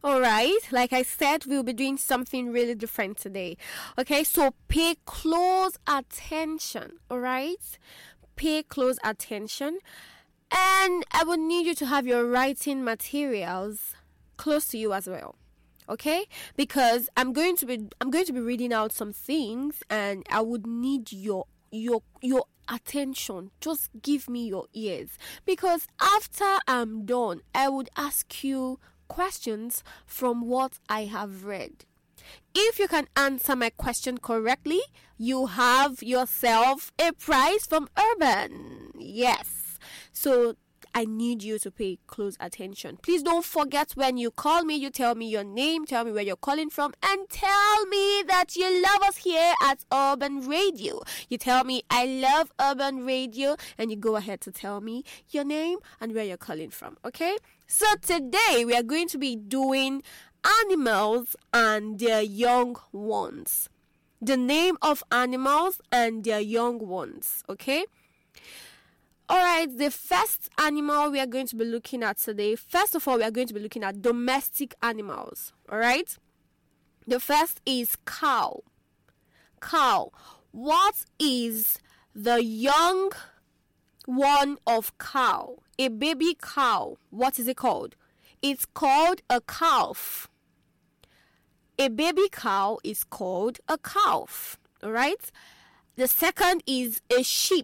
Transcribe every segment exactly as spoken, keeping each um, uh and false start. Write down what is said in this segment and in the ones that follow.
Alright, like I said, we'll be doing something really different today. Okay, so pay close attention. Alright, pay close attention. And I would need you to have your writing materials close to you as well. Okay, because I'm going to be I'm going to be reading out some things, and I would need your your your attention. Just give me your ears, because after I'm done, I would ask you questions from what I have read. If you can answer my question correctly, you have yourself a prize from Urban. Yes. So I need you to pay close attention. Please don't forget, when you call me, you tell me your name, tell me where you're calling from, and tell me that you love us here at Urban Radio. You tell me, I love Urban Radio, and you go ahead to tell me your name and where you're calling from, okay? So today we are going to be doing animals and their young ones. The name of animals and their young ones, okay? Alright, the first animal we are going to be looking at today, first of all, we are going to be looking at domestic animals. Alright? The first is cow. Cow. What is the young one of cow? A baby cow. What is it called? It's called a calf. A baby cow is called a calf. Alright? The second is a sheep.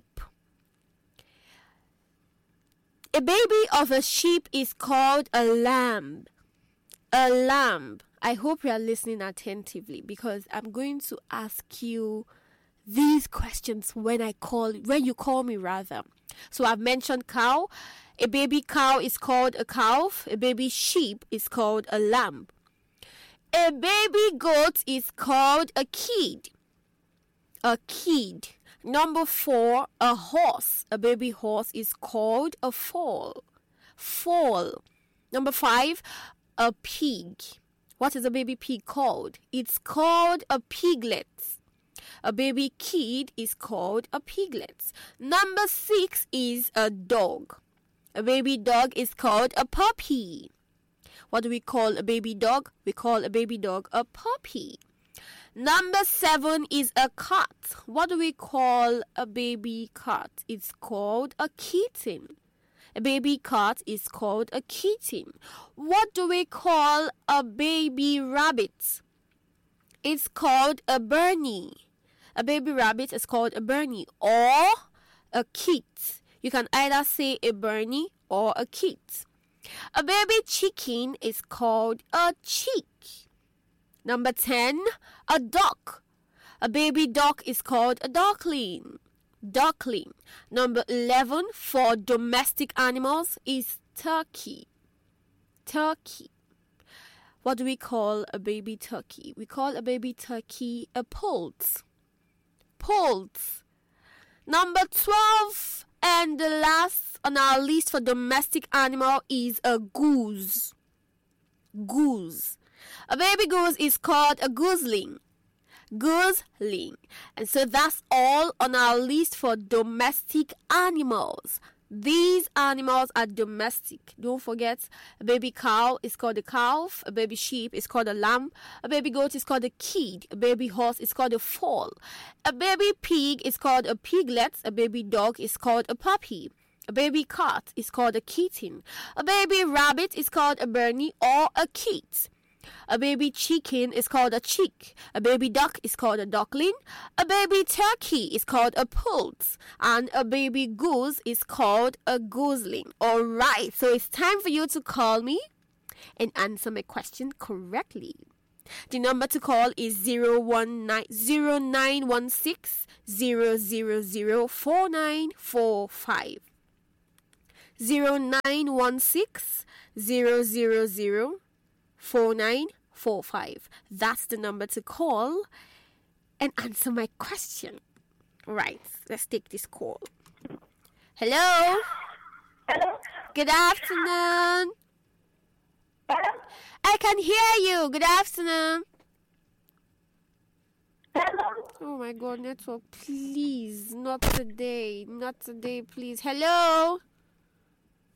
A baby of a sheep is called a lamb. A lamb. I hope you are listening attentively, because I'm going to ask you these questions when I call, when you call me rather. So I've mentioned cow. A baby cow is called a calf. A baby sheep is called a lamb. A baby goat is called a kid. A kid. Number four, a horse. A baby horse is called a foal. Foal. Number five, a pig. What is a baby pig called? It's called a piglet. A baby kid is called a piglet. Number six is a dog. A baby dog is called a puppy. What do we call a baby dog? We call a baby dog a puppy. Number seven is a cat. What do we call a baby cat? It's called a kitten. A baby cat is called a kitten. What do we call a baby rabbit? It's called a bunny. A baby rabbit is called a bunny or a kit. You can either say a bunny or a kit. A baby chicken is called a chick. Number ten, a duck. A baby duck is called a duckling. Duckling. Number eleven for domestic animals is turkey. Turkey. What do we call a baby turkey? We call a baby turkey a poult. Poult. Number twelve and the last on our list for domestic animal is a goose. Goose. A baby goose is called a gooseling. Gooseling. And so that's all on our list for domestic animals. These animals are domestic. Don't forget, a baby cow is called a calf. A baby sheep is called a lamb. A baby goat is called a kid. A baby horse is called a foal. A baby pig is called a piglet. A baby dog is called a puppy. A baby cat is called a kitten. A baby rabbit is called a bunny or a kit. A baby chicken is called a chick. A baby duck is called a duckling. A baby turkey is called a poult. And a baby goose is called a gooseling. Alright, so it's time for you to call me and answer my question correctly. The number to call is zero one nine zero nine one six zero zero zero four nine four five. zero nine one six zero zero zero four nine four five. That's the number to call and answer my question. Right, let's take this call. Hello? Hello? Good afternoon. Hello? I can hear you. Good afternoon. Hello? Oh my God, network, please. Not today. Not today, please. Hello?